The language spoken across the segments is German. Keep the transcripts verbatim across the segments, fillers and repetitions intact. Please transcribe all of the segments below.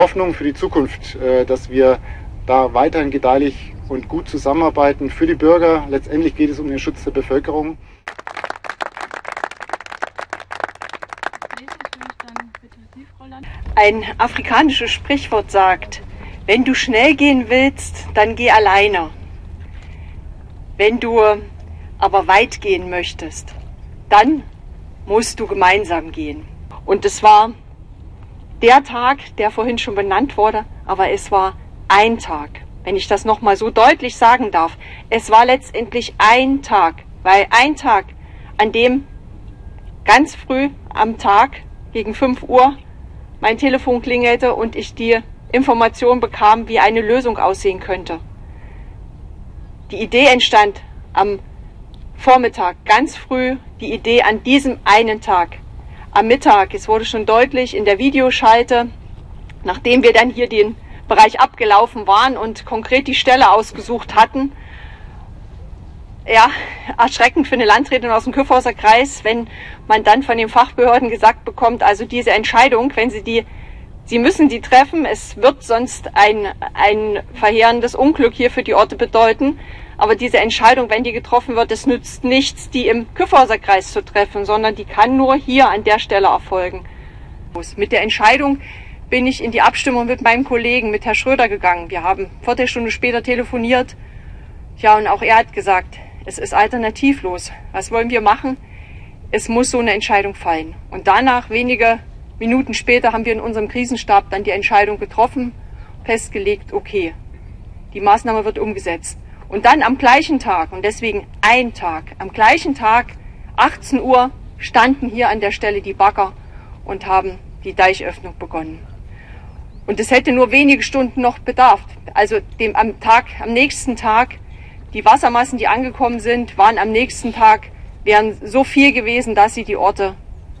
Hoffnung für die Zukunft, dass wir da weiterhin gedeihlich und gut zusammenarbeiten für die Bürger. Letztendlich geht es um den Schutz der Bevölkerung. Ein afrikanisches Sprichwort sagt, wenn du schnell gehen willst, dann geh alleine. Wenn du aber weit gehen möchtest, dann musst du gemeinsam gehen. Und es war der Tag, der vorhin schon benannt wurde, aber es war ein Tag. Wenn ich das nochmal so deutlich sagen darf, es war letztendlich ein Tag, weil ein Tag, an dem ganz früh am Tag gegen fünf Uhr mein Telefon klingelte und ich die Information bekam, wie eine Lösung aussehen könnte. Die Idee entstand am Vormittag, ganz früh, die Idee an diesem einen Tag. Am Mittag, es wurde schon deutlich in der Videoschalte, nachdem wir dann hier den Bereich abgelaufen waren und konkret die Stelle ausgesucht hatten, ja, erschreckend für eine Landrätin aus dem Kyffhäuser Kreis, wenn man dann von den Fachbehörden gesagt bekommt, also diese Entscheidung, wenn sie die, sie müssen die treffen, es wird sonst ein, ein verheerendes Unglück hier für die Orte bedeuten, aber diese Entscheidung, wenn die getroffen wird, es nützt nichts, die im Kyffhäuser Kreis zu treffen, sondern die kann nur hier an der Stelle erfolgen. Mit der Entscheidung bin ich in die Abstimmung mit meinem Kollegen, mit Herrn Schröder gegangen. Wir haben eine Viertelstunde später telefoniert, ja, und auch er hat gesagt, es ist alternativlos. Was wollen wir machen? Es muss so eine Entscheidung fallen. Und danach, wenige Minuten später, haben wir in unserem Krisenstab dann die Entscheidung getroffen, festgelegt, okay, die Maßnahme wird umgesetzt. Und dann am gleichen Tag, und deswegen ein Tag, am gleichen Tag, achtzehn Uhr, standen hier an der Stelle die Bagger und haben die Deichöffnung begonnen. Und es hätte nur wenige Stunden noch bedarf. Also dem, am Tag, am nächsten Tag, die Wassermassen, die angekommen sind, waren am nächsten Tag, wären so viel gewesen, dass sie die Orte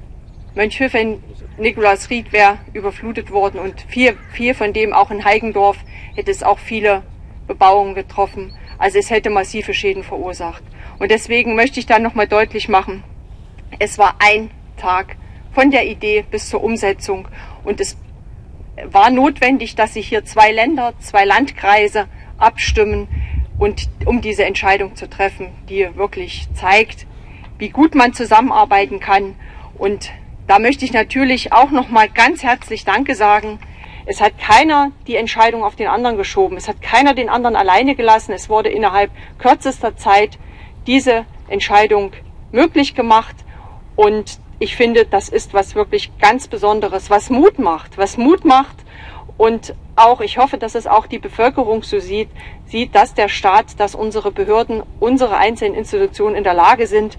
Mönchhöfen, Nikolausried wäre überflutet worden und viel, viel von dem auch in Heigendorf hätte es auch viele Bebauungen getroffen. Also es hätte massive Schäden verursacht. Und deswegen möchte ich da nochmal deutlich machen, es war ein Tag von der Idee bis zur Umsetzung und es war notwendig, dass sich hier zwei Länder, zwei Landkreise abstimmen und um diese Entscheidung zu treffen, die wirklich zeigt, wie gut man zusammenarbeiten kann. Und da möchte ich natürlich auch nochmal ganz herzlich Danke sagen. Es hat keiner die Entscheidung auf den anderen geschoben. Es hat keiner den anderen alleine gelassen. Es wurde innerhalb kürzester Zeit diese Entscheidung möglich gemacht. Und ich finde, das ist was wirklich ganz Besonderes, was Mut macht, was Mut macht. Und auch, ich hoffe, dass es auch die Bevölkerung so sieht, sieht, dass der Staat, dass unsere Behörden, unsere einzelnen Institutionen in der Lage sind,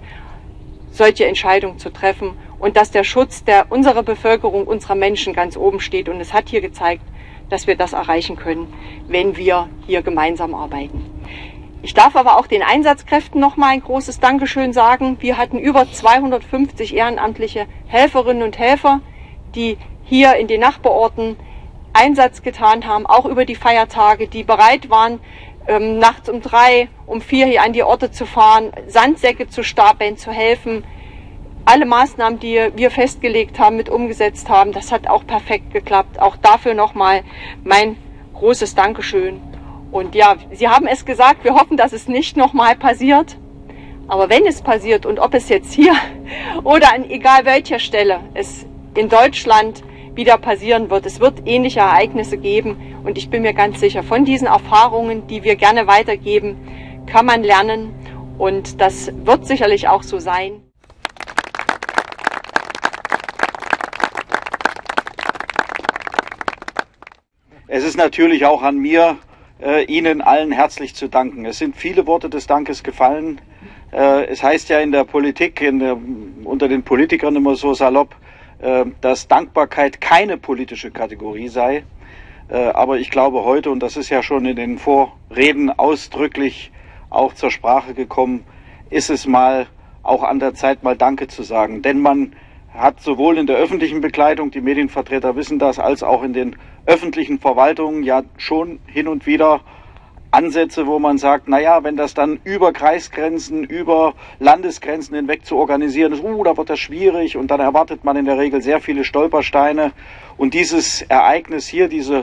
solche Entscheidungen zu treffen und dass der Schutz der unserer Bevölkerung, unserer Menschen ganz oben steht. Und es hat hier gezeigt, dass wir das erreichen können, wenn wir hier gemeinsam arbeiten. Ich darf aber auch den Einsatzkräften noch mal ein großes Dankeschön sagen. Wir hatten über zweihundertfünfzig ehrenamtliche Helferinnen und Helfer, die hier in den Nachbarorten Einsatz getan haben, auch über die Feiertage, die bereit waren, ähm, nachts um drei, um vier hier an die Orte zu fahren, Sandsäcke zu stapeln, zu helfen. Alle Maßnahmen, die wir festgelegt haben, mit umgesetzt haben, das hat auch perfekt geklappt. Auch dafür nochmal mein großes Dankeschön. Und ja, Sie haben es gesagt, wir hoffen, dass es nicht nochmal passiert. Aber wenn es passiert und ob es jetzt hier oder an egal welcher Stelle es in Deutschland wieder passieren wird, es wird ähnliche Ereignisse geben. Und ich bin mir ganz sicher, von diesen Erfahrungen, die wir gerne weitergeben, kann man lernen. Und das wird sicherlich auch so sein. Es ist natürlich auch an mir, äh, Ihnen allen herzlich zu danken. Es sind viele Worte des Dankes gefallen. Äh, es heißt ja in der Politik, in der, unter den Politikern immer so salopp, äh, dass Dankbarkeit keine politische Kategorie sei. Äh, aber ich glaube heute, und das ist ja schon in den Vorreden ausdrücklich auch zur Sprache gekommen, ist es mal auch an der Zeit, mal Danke zu sagen. Denn man hat sowohl in der öffentlichen Begleitung, die Medienvertreter wissen das, als auch in den öffentlichen Verwaltungen ja schon hin und wieder Ansätze, wo man sagt, naja, wenn das dann über Kreisgrenzen, über Landesgrenzen hinweg zu organisieren ist, uh, da wird das schwierig und dann erwartet man in der Regel sehr viele Stolpersteine. Und dieses Ereignis hier, diese